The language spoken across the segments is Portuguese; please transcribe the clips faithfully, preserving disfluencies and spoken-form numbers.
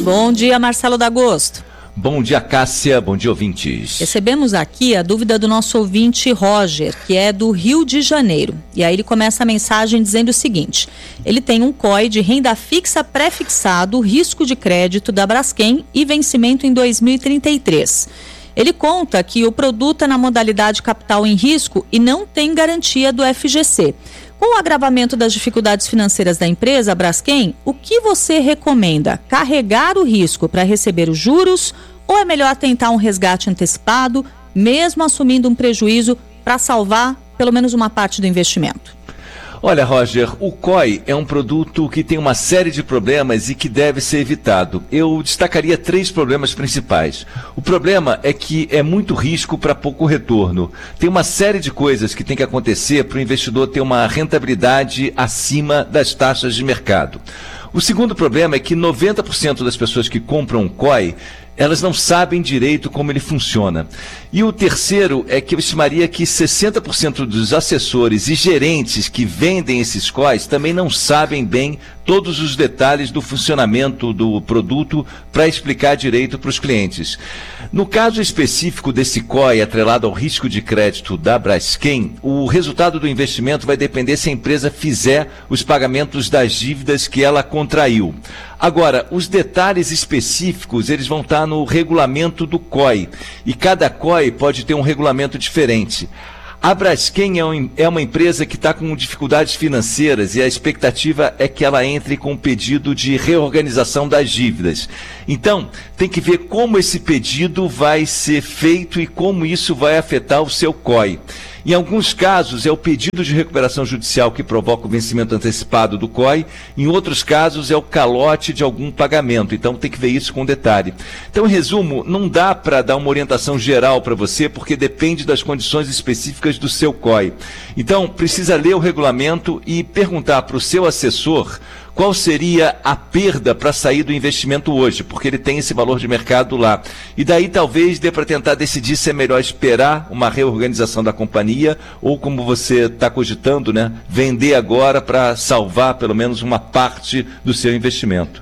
Bom dia, Marcelo D'Agosto. Bom dia, Cássia. Bom dia, ouvintes. Recebemos aqui a dúvida do nosso ouvinte Roger, que é do Rio de Janeiro. E aí ele começa a mensagem dizendo o seguinte: ele tem um C O I de renda fixa pré-fixado, risco de crédito da Braskem e vencimento em dois mil e trinta e três. Ele conta que o produto é na modalidade capital em risco e não tem garantia do F G C. Com o agravamento das dificuldades financeiras da empresa, a Braskem, o que você recomenda? Carregar o risco para receber os juros ou é melhor tentar um resgate antecipado, mesmo assumindo um prejuízo para salvar pelo menos uma parte do investimento? Olha, Roger, o C O I é um produto que tem uma série de problemas e que deve ser evitado. Eu destacaria três problemas principais. O problema é que é muito risco para pouco retorno. Tem uma série de coisas que tem que acontecer para o investidor ter uma rentabilidade acima das taxas de mercado. O segundo problema é que noventa por cento das pessoas que compram um C O I, elas não sabem direito como ele funciona. E o terceiro é que eu estimaria que sessenta por cento dos assessores e gerentes que vendem esses C O Is também não sabem bem todos os detalhes do funcionamento do produto para explicar direito para os clientes. No caso específico desse C O I atrelado ao risco de crédito da Braskem, o resultado do investimento vai depender se a empresa fizer os pagamentos das dívidas que ela contraiu. Agora, os detalhes específicos, eles vão estar no regulamento do C O I, e cada C O I pode ter um regulamento diferente. A Braskem é, um, é uma empresa que está com dificuldades financeiras e a expectativa é que ela entre com um pedido de reorganização das dívidas. Então, tem que ver como esse pedido vai ser feito e como isso vai afetar o seu C O I. Em alguns casos, é o pedido de recuperação judicial que provoca o vencimento antecipado do C O I. Em outros casos, é o calote de algum pagamento. Então, tem que ver isso com detalhe. Então, em resumo, não dá para dar uma orientação geral para você, porque depende das condições específicas do seu C O I. Então, precisa ler o regulamento e perguntar para o seu assessor qual seria a perda para sair do investimento hoje, porque ele tem esse valor de mercado lá. E daí talvez dê para tentar decidir se é melhor esperar uma reorganização da companhia ou, como você está cogitando, né, vender agora para salvar pelo menos uma parte do seu investimento.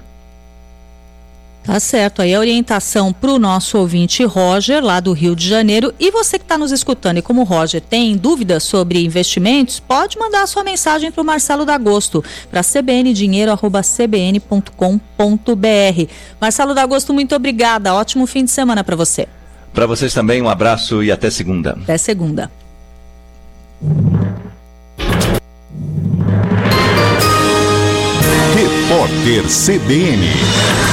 Tá certo, aí a orientação para o nosso ouvinte Roger, lá do Rio de Janeiro. E você que está nos escutando e como o Roger tem dúvidas sobre investimentos, pode mandar a sua mensagem para o Marcelo D'Agosto, para c b n dinheiro arroba c b n ponto com ponto b r. Marcelo D'Agosto, muito obrigada, ótimo fim de semana para você. Para vocês também, um abraço e até segunda. Até segunda. Repórter C B N.